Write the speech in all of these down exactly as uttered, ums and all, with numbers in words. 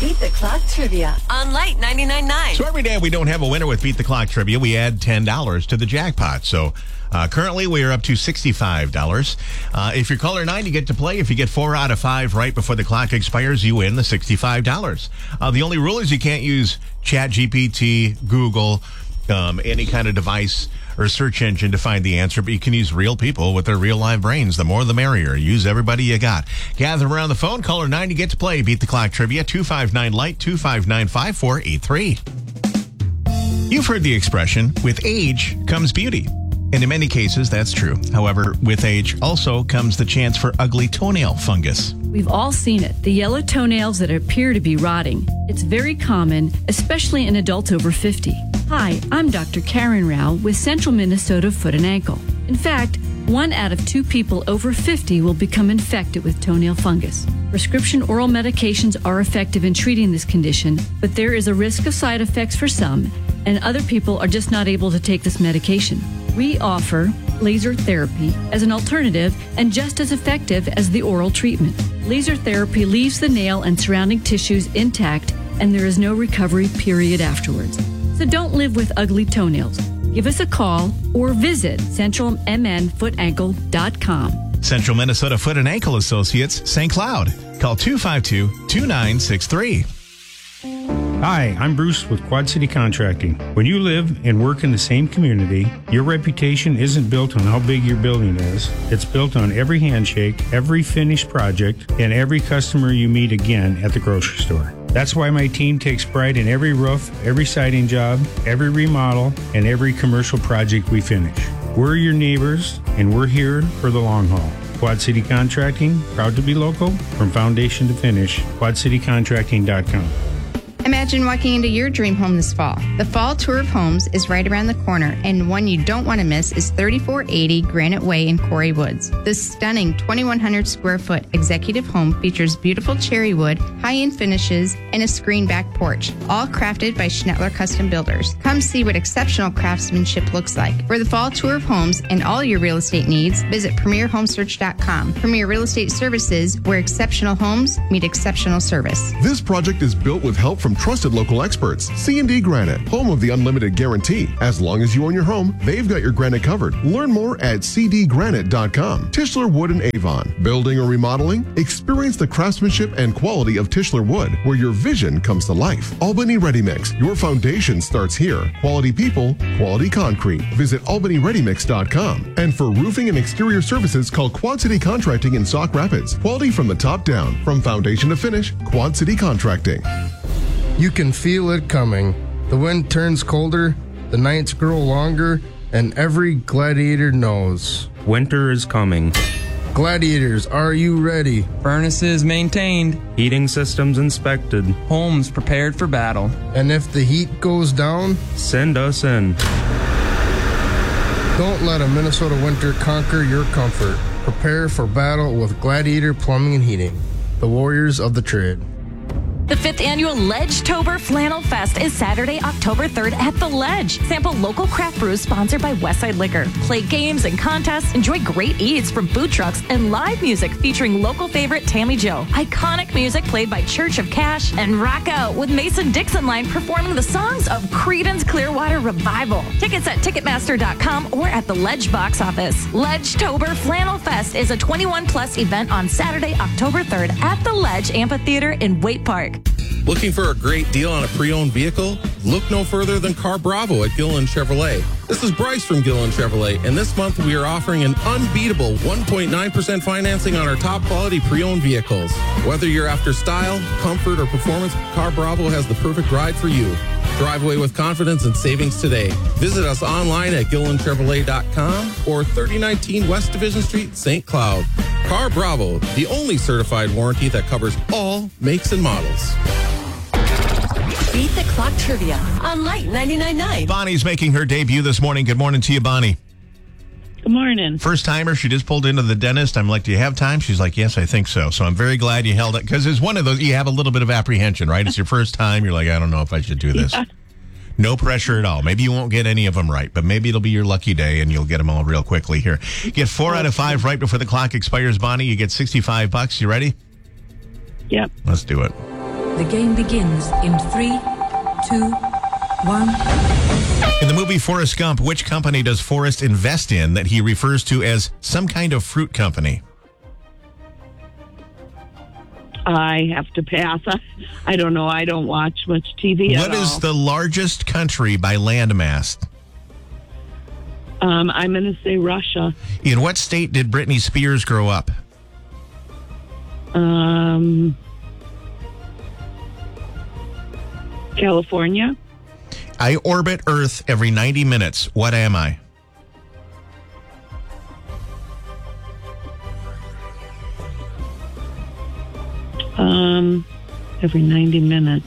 Beat the Clock Trivia on Light ninety-nine point nine. So every day we don't have a winner with Beat the Clock Trivia, we add ten dollars to the jackpot. So uh, currently we are up to sixty-five dollars. Uh, if you're caller nine, you get to play. If you get four out of five right before the clock expires, you win the sixty-five dollars. Uh, the only rule is you can't use Chat G P T, Google, um, any kind of device or search engine to find the answer, but you can use real people with their real live brains. The more the merrier. Use everybody you got. Gather around the phone. Caller nine, you get to play Beat the Clock Trivia. two five nine light, two five nine, five four eight three. You've heard the expression, with age comes beauty. And in many cases, that's true. However, with age also comes the chance for ugly toenail fungus. We've all seen it, the yellow toenails that appear to be rotting. It's very common, especially in adults over fifty. Hi, I'm Doctor Karen Rao with Central Minnesota Foot and Ankle. In fact, one out of two people over fifty will become infected with toenail fungus. Prescription oral medications are effective in treating this condition, but there is a risk of side effects for some, and other people are just not able to take this medication. We offer laser therapy as an alternative and just as effective as the oral treatment. Laser therapy leaves the nail and surrounding tissues intact, and there is no recovery period afterwards. So don't live with ugly toenails. Give us a call or visit central m n foot ankle dot com. Central Minnesota Foot and Ankle Associates, Saint Cloud. Call two five two, two nine six three. Hi, I'm Bruce with Quad City Contracting. When you live and work in the same community, your reputation isn't built on how big your building is. It's built on every handshake, every finished project, and every customer you meet again at the grocery store. That's why my team takes pride in every roof, every siding job, every remodel, and every commercial project we finish. We're your neighbors, and we're here for the long haul. Quad City Contracting, proud to be local, from foundation to finish, quad city contracting dot com. Imagine walking into your dream home this fall. The Fall Tour of Homes is right around the corner, and one you don't want to miss is thirty-four eighty Granite Way in Quarry Woods. This stunning twenty-one hundred square foot executive home features beautiful cherry wood, high-end finishes, and a screen back porch, all crafted by Schnettler Custom Builders. Come see what exceptional craftsmanship looks like. For the Fall Tour of Homes and all your real estate needs, visit premier home search dot com. Premier Real Estate Services, where exceptional homes meet exceptional service. This project is built with help from trusted local experts. C and D Granite, home of the unlimited guarantee. As long as you own your home, they've got your granite covered. Learn more at c d granite dot com. Tischler Wood and Avon. Building or remodeling? Experience the craftsmanship and quality of Tischler Wood, where your vision comes to life. Albany Ready Mix. Your foundation starts here. Quality people, quality concrete. Visit albany ready mix dot com. And for roofing and exterior services, call Quad City Contracting in Sauk Rapids. Quality from the top down. From foundation to finish, Quad City Contracting. You can feel it coming. The wind turns colder, the nights grow longer, and every gladiator knows. Winter is coming. Gladiators, are you ready? Furnaces maintained. Heating systems inspected. Homes prepared for battle. And if the heat goes down, send us in. Don't let a Minnesota winter conquer your comfort. Prepare for battle with Gladiator Plumbing and Heating, the warriors of the trade. The fifth annual Ledge-tober Flannel Fest is Saturday, October third at The Ledge. Sample local craft brews sponsored by Westside Liquor. Play games and contests, enjoy great eats from food trucks, and live music featuring local favorite Tammy Joe. Iconic music played by Church of Cash, and rock out with Mason Dixon Line performing the songs of Creedence Clearwater Revival. Tickets at ticketmaster dot com or at the Ledge box office. Ledge-tober Flannel Fest is a twenty-one plus event on Saturday, October third at the Ledge Amphitheater in Waite Park. Looking for a great deal on a pre-owned vehicle? Look no further than Car Bravo at Gilliland Chevrolet. This is Bryce from Gilliland Chevrolet, and this month we are offering an unbeatable one point nine percent financing on our top quality pre-owned vehicles. Whether you're after style, comfort, or performance, Car Bravo has the perfect ride for you. Drive away with confidence and savings today. Visit us online at gilliland chevrolet dot com or thirty nineteen West Division Street, Saint Cloud. Car Bravo, the only certified warranty that covers all makes and models. Beat the Clock Trivia on Light ninety-nine point nine. Bonnie's making her debut this morning. Good morning to you, Bonnie. Good morning. First timer, she just pulled into the dentist. I'm like, do you have time? She's like, yes, I think so. So I'm very glad you held it, because it's one of those, you have a little bit of apprehension, right? It's your first time. You're like, I don't know if I should do this. Yeah. No pressure at all. Maybe you won't get any of them right, but maybe it'll be your lucky day and you'll get them all real quickly here. You get four out of five right before the clock expires, Bonnie. You get sixty-five bucks. You ready? Yep. Let's do it. The game begins in three, two, one. In the movie Forrest Gump, which company does Forrest invest in that he refers to as some kind of fruit company? I have to pass. I don't know. I don't watch much T V What at is all. the largest country by landmass? Um, I'm going to say Russia. In what state did Britney Spears grow up? Um, California. I orbit Earth every ninety minutes. What am I? Um, every ninety minutes.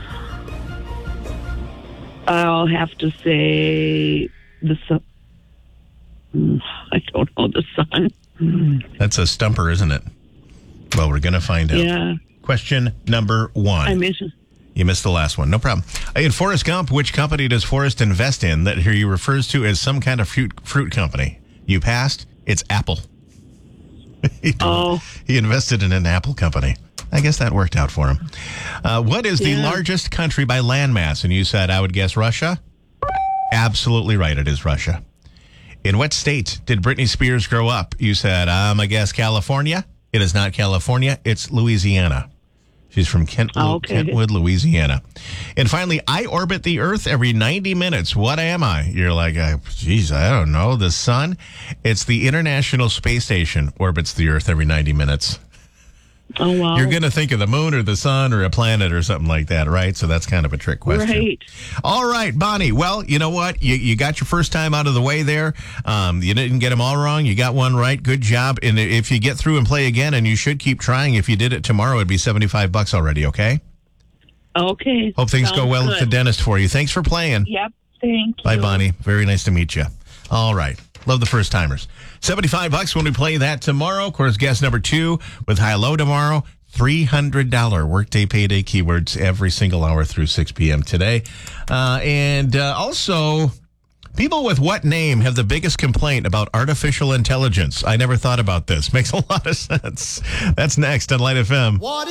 I'll have to say the sun. Mm, I don't know the sun. Mm. That's a stumper, isn't it? Well, we're going to find out. Yeah. Question number one. I missed it. You missed the last one. No problem. In Forrest Gump, which company does Forrest invest in that he refers to as some kind of fruit fruit company? You passed. It's Apple. he, oh. He invested in an Apple company. I guess that worked out for him. Uh, what is the Yeah. largest country by landmass? And you said, I would guess Russia? Absolutely right. It is Russia. In what state did Britney Spears grow up? You said, um, I guess California. It is not California. It's Louisiana. She's from Kent, Oh, okay. Kentwood, Louisiana. And finally, I orbit the Earth every ninety minutes. What am I? You're like, uh, geez, I don't know. The sun? It's the International Space Station orbits the Earth every ninety minutes. Oh, wow. You're going to think of the moon or the sun or a planet or something like that, right? So that's kind of a trick question. Right. All right, Bonnie. Well, you know what? You you got your first time out of the way there. Um, you didn't get them all wrong. You got one right. Good job. And if you get through and play again, and you should keep trying, if you did it tomorrow, it'd be seventy-five bucks already, okay? Okay. Hope things go Sounds well good. at the dentist for you. Thanks for playing. Yep. Thank you. Bye, Bonnie. Very nice to meet you. All right. Love the first timers. seventy-five bucks when we play that tomorrow. Of course, guest number two with High Low tomorrow. three hundred dollars workday payday keywords every single hour through six p.m. today. Uh, and uh, also, people with what name have the biggest complaint about artificial intelligence? I never thought about this. Makes a lot of sense. That's next on Light F M.